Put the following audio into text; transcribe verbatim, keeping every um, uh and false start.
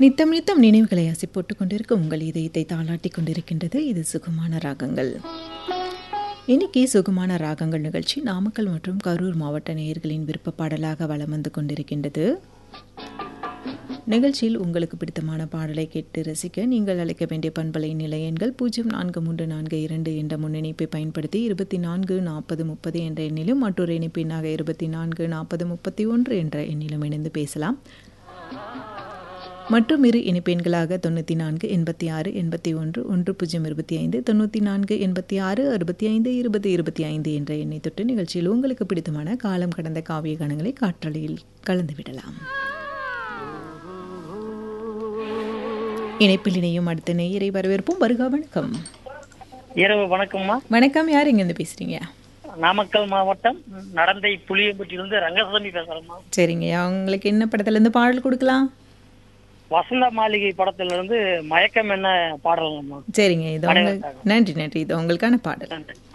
நித்தம் நித்தம் நினைவுகளை அசை போட்டுக் கொண்டிருக்க உங்கள் இதயத்தை தாளாட்டி கொண்டிருக்கின்றது. இது சுகமான ராகங்கள். இன்னைக்கு சுகமான ராகங்கள் நிகழ்ச்சி நாமக்கல் மற்றும் கரூர் மாவட்ட நேயர்களின் விருப்ப பாடலாக வலம் வந்து கொண்டிருக்கின்றது. நிகழ்ச்சியில் உங்களுக்கு பிடித்தமான பாடலை கேட்டு ரசிக்க நீங்கள் அழைக்க வேண்டிய பண்பலை நிலையங்கள் பூஜ்ஜியம் நான்கு மூன்று நான்கு இரண்டு என்ற முன்னிணைப்பை பயன்படுத்தி இருபத்தி நான்கு நாற்பது முப்பது என்ற எண்ணிலும் மற்றொரு இணைப்பினாக இருபத்தி நான்கு நாற்பது முப்பத்தி ஒன்று என்ற எண்ணிலும் இணைந்து பேசலாம். மற்றும் இரு இணைப்பெண்களாக தொண்ணூற்றி நான்கு எண்பத்தி ஆறு எண்பத்தி ஒன்று ஒன்று பூஜ்ஜியம் இருபத்தி ஐந்து தொண்ணூற்றி நான்கு எண்பத்தி ஆறு அறுபத்தி ஐந்து இருபது இருபத்தி ஐந்து என்ற எண்ணை தொட்டு நிகழ்ச்சியில் உங்களுக்கு பிடித்தமான காலம் கடந்த காவிய கணங்களை காற்றலையில் கலந்து விடலாம். இணைப்பில் இணையும் அடுத்த நேயரை வரவேற்போம். வருக. வணக்கம். இரவு வணக்கம்மா. வணக்கம். யார் இங்கிருந்து பேசுறீங்க? நாமக்கல் மாவட்டம் நடந்தை புளியம்பட்டியிலிருந்து ரங்கசாமி பேசுறேம்மா. சரிங்க, உங்களுக்கு என்ன படத்துல இருந்து பாடல் கொடுக்கலாம்? வசந்த மாளிகை படத்துல இருந்து மயக்கம் என்ன பாடலாமா? சரிங்க, இது உங்களுக்கு நன்றி நன்றி இது உங்களுக்கான பாடல். நன்றி.